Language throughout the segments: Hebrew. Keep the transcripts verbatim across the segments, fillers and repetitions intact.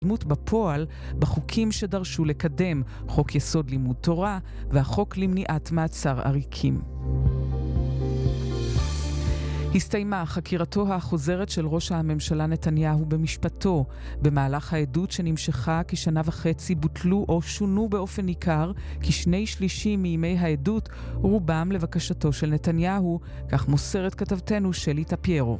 דמות בפועל בחוקים שדרשו לקדם, חוק יסוד לימוד תורה והחוק למניעת מעצר עריקים. הסתיימה חקירתו החוזרת של ראש הממשלה נתניהו במשפטו. במהלך העדות שנמשכה כשנה וחצי בוטלו או שונו באופן ניכר כשני שלישים מימי העדות, רובם לבקשתו של נתניהו, כך מוסרת כתבתנו שלי טפיירו.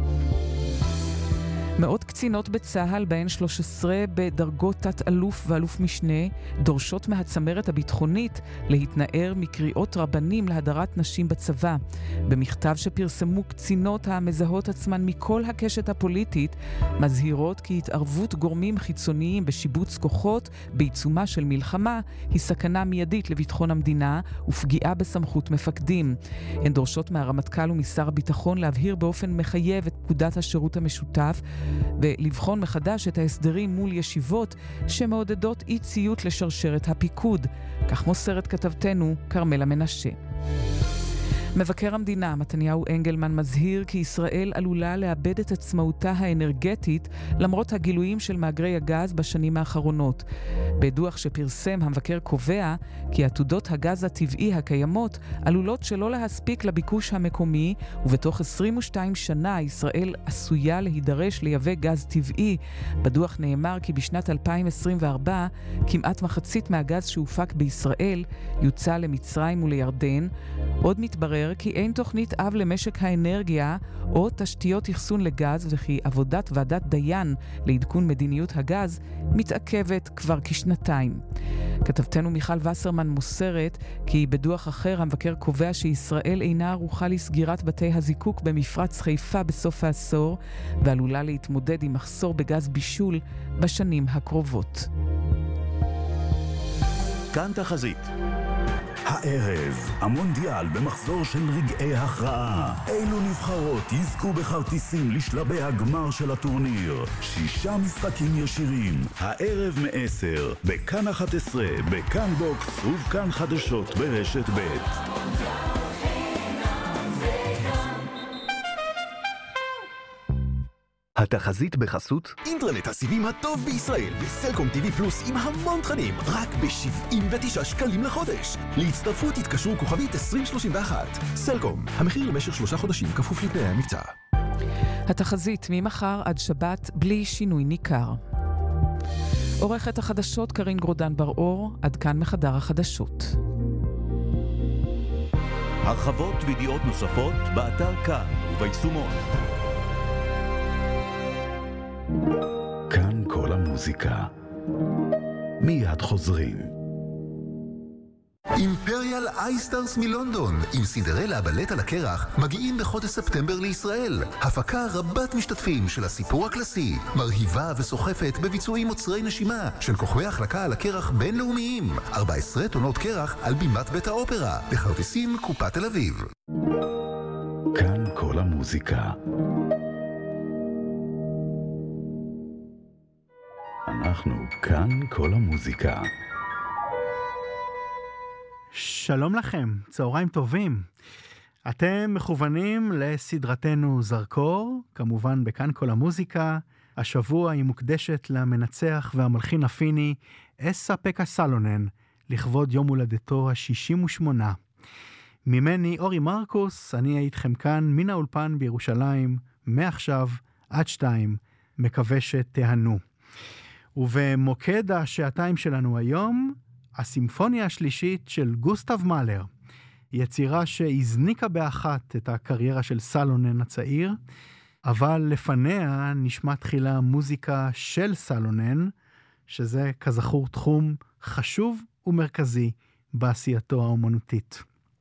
מאות קצינות בצהל, בהן שלוש עשרה בדרגות תת-אלוף ואלוף משנה, דורשות מהצמרת הביטחונית להתנער מקריאות רבנים להדרת נשים בצבא. במכתב שפרסמו קצינות המזהות עצמן מכל הקשת הפוליטית, מזהירות כי התערבות גורמים חיצוניים בשיבוץ כוחות בעיצומה של מלחמה היא סכנה מיידית לביטחון המדינה ופגיעה בסמכות מפקדים. הן דורשות מהרמטכ"ל ומשר הביטחון להבהיר באופן מחייב את פקודת השירות המשותף ולבחון מחדש את ההסדרים מול ישיבות שמעודדות אי ציות לשרשרת הפיקוד. כך מוסרת כתבתנו קרמלה מנשה. מבקר המדינה מתניהו אנגלמן מזהיר כי ישראל עלולה לאבד את עצמאותה האנרגטית למרות הגילויים של מאגרי הגז בשנים האחרונות. בדוח שפרסם המבקר קובע כי עתודות הגז הטבעי הקיימות עלולות שלא להספיק לביקוש המקומי, ובתוך עשרים ושתיים שנה ישראל עשויה להידרש לייבא גז טבעי. בדוח נאמר כי בשנת אלפיים עשרים וארבע כמעט מחצית מהגז שהופק בישראל יוצא למצרים ולירדן. עוד מתברר כי אין תוכנית אב למשק האנרגיה או תשתיות אחסון לגז, וכי עבודת ועדת דיין לעדכון מדיניות הגז מתעכבת כבר כשנתיים. כתבתנו מיכל וסרמן מוסרת כי בדוח אחר המבקר קובע שישראל אינה ערוכה לסגירת בתי הזיקוק במפרץ חיפה בסוף העשור, ועלולה להתמודד עם מחסור בגז בישול בשנים הקרובות. כאן תחזית. הערב, המונדיאל במחזור של רגעי הכרעה. אילו נבחרות יזכו בכרטיסים לשלבי הגמר של הטורניר? שישה משחקים ישירים. הערב מעשר, בכאן אחת עשרה, בכאן בוקס ובכאן חדשות ברשת ב'. התחזית בחסות אינטרנט הסיבים הטוב בישראל וסלקום טיווי פלוס עם המון תכנים רק ב-שבעים ותשעה שקלים לחודש. להצטרפות התקשרו כוכבית עשרים שלושים ואחת. סלקום, המחיר למשך שלושה חודשים כפוף לתנאי המבצע. התחזית ממחר עד שבת בלי שינוי ניכר. עורכת החדשות קרין גרודן בר-אור, עד כאן מחדר החדשות. הרחבות וידיעות נוספות באתר כאן וביישומון. כאן כל המוזיקה. מיד חוזרים. אימפריאל אייסטארס מלונדון עם סינדרלה בלט על הקרח מגיעים בחודש ספטמבר לישראל. הפקה רבת משתתפים של הסיפור הקלאסי, מרהיבה וסוחפת בביצועים מוצרי נשימה של כוכבי החלקה על הקרח בינלאומיים. ארבע עשרה טונות קרח על בימת בית האופרה, בכרטיסים קופת תל אביב. כאן כל המוזיקה. אנחנו כאן כל המוזיקה. שלום לכם, צהריים טובים. אתם מכוונים לסדרתנו זרקור, כמובן בכאן כל המוזיקה. השבוע היא מוקדשת למנצח והמלחין הפיני אסה פקה סלונן, לכבוד יום הולדתו ה-שישים ושמונה. ממני אורי מרקוס, אני איתכם כאן מן האולפן בירושלים, מעכשיו עד שתיים, מקווה שתהנו. ובמוקד השעתיים שלנו היום, הסימפוניה השלישית של גוסטב מאלר, יצירה שהזניקה באחת את הקריירה של סלונן הצעיר, אבל לפניה נשמע תחילה מוזיקה של סלונן, שזה כזכור תחום חשוב ומרכזי בעשייתו האומנותית.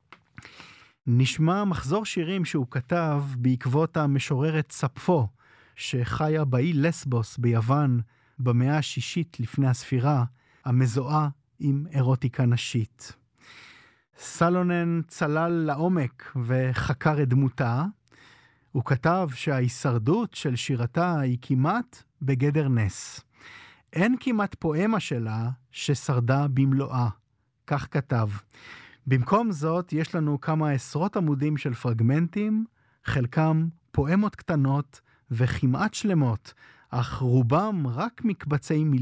נשמע מחזור שירים שהוא כתב בעקבות המשוררת ספפו, שחיה באי לסבוס ביוון במאה השישית לפני הספירה, המזוהה עם אירוטיקה נשית. סלונן צלל לעומק וחקר את דמותה. הוא כתב שההישרדות של שירתה היא כמעט בגדר נס. אין כמעט פואמה שלה ששרדה במלואה, כך כתב. במקום זאת יש לנו כמה עשרות עמודים של פרגמנטים, חלקם פואמות קטנות וכמעט שלמות, אך רובם רק מקבצי מילים.